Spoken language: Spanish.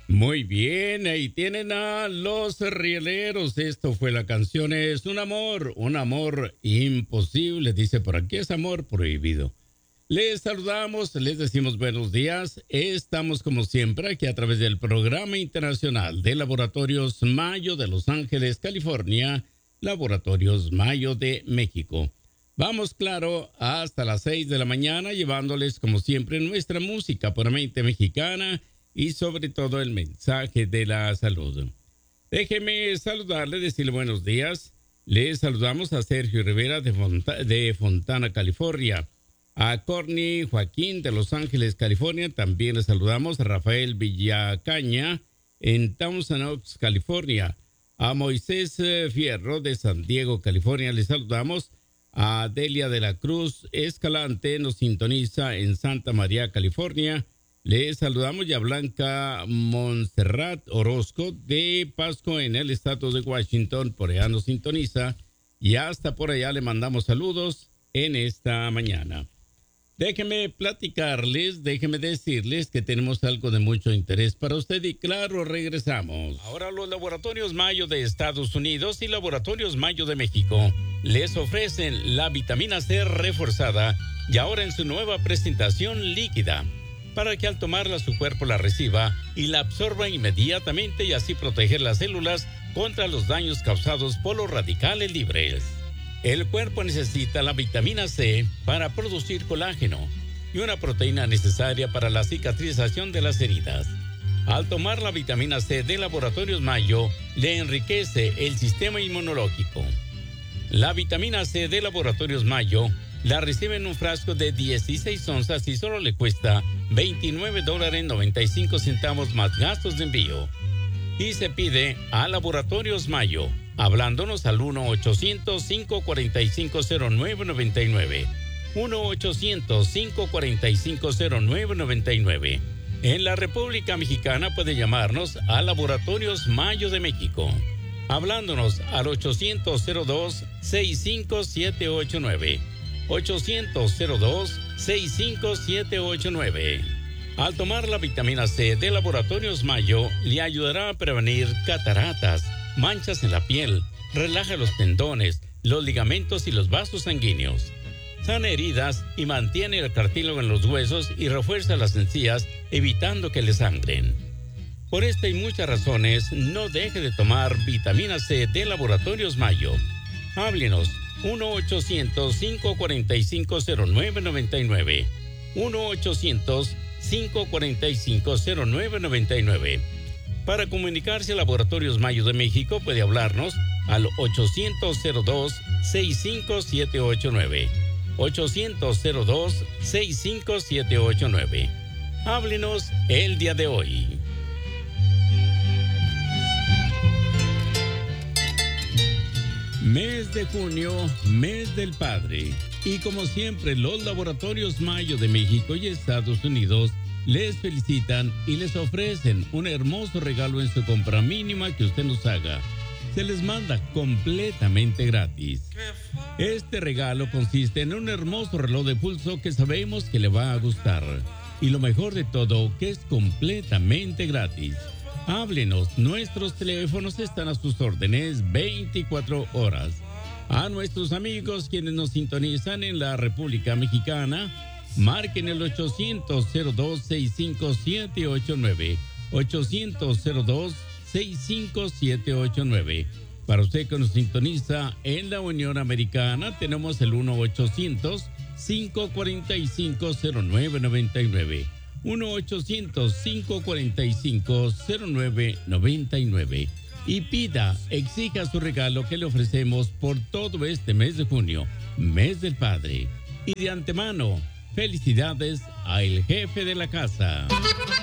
Muy bien, ahí tienen a los rieleros. Esto fue la canción, es un amor imposible. Dice por aquí, es amor prohibido. Les saludamos, les decimos buenos días. Estamos como siempre aquí a través del Programa Internacional de Laboratorios Mayo de Los Ángeles, California, Laboratorios Mayo de México. Vamos, claro, hasta las 6 de la mañana, llevándoles como siempre nuestra música puramente mexicana y sobre todo el mensaje de la salud. Déjeme saludarle, decirle buenos días. Les saludamos a Sergio Rivera de Fontana, California. A Corny Joaquín de Los Ángeles, California. También les saludamos a Rafael Villacaña en Thousand Oaks, California. A Moisés Fierro de San Diego, California. Les saludamos. A Delia de la Cruz Escalante nos sintoniza en Santa María, California. Les saludamos y a Blanca Montserrat Orozco de Pasco en el estado de Washington. Por allá nos sintoniza y hasta por allá le mandamos saludos en esta mañana. Déjenme platicarles, déjenme decirles que tenemos algo de mucho interés para usted y claro, regresamos. Ahora los Laboratorios Mayo de Estados Unidos y Laboratorios Mayo de México les ofrecen la vitamina C reforzada y ahora en su nueva presentación líquida, para que al tomarla su cuerpo la reciba y la absorba inmediatamente y así proteger las células contra los daños causados por los radicales libres. El cuerpo necesita la vitamina C para producir colágeno y una proteína necesaria para la cicatrización de las heridas. Al tomar la vitamina C de Laboratorios Mayo, le enriquece el sistema inmunológico. La vitamina C de Laboratorios Mayo la recibe en un frasco de 16 onzas y solo le cuesta $29.95 más gastos de envío. Y se pide a Laboratorios Mayo, hablándonos al 1-800-545-0999. 1-800-545-0999. En la República Mexicana puede llamarnos a Laboratorios Mayo de México, hablándonos al 800-02-65789. 800-02-65789. Al tomar la vitamina C de Laboratorios Mayo, le ayudará a prevenir cataratas, manchas en la piel, relaja los tendones, los ligamentos y los vasos sanguíneos. Sana heridas y mantiene el cartílago en los huesos y refuerza las encías, evitando que le sangren. Por esta y muchas razones, no deje de tomar vitamina C de Laboratorios Mayo. Háblenos 1-800-545-0999. 1-800-545-0999. Para comunicarse a Laboratorios Mayo de México puede hablarnos al 800-02-65789. 800-02-65789. Háblenos el día de hoy. Mes de junio, mes del padre. Y como siempre, los Laboratorios Mayo de México y Estados Unidos les felicitan y les ofrecen un hermoso regalo en su compra mínima que usted nos haga. Se les manda completamente gratis. Este regalo consiste en un hermoso reloj de pulso que sabemos que le va a gustar. Y lo mejor de todo, que es completamente gratis. Háblenos, nuestros teléfonos están a sus órdenes 24 horas. A nuestros amigos quienes nos sintonizan en la República Mexicana, marquen el 800-02-65789. 800-02-65789. Para usted que nos sintoniza en la Unión Americana, tenemos el 1-800-545-0999. 1-800-545-0999. Y pida, exija su regalo que le ofrecemos por todo este mes de junio, mes del padre. Y de antemano, felicidades al jefe de la casa.